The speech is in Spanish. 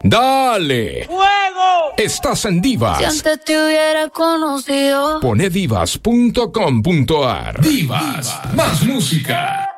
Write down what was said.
¡Dale! ¡Fuego! Estás en Divas. Si antes te hubiera conocido. Pone divas.com.ar. Divas, más música.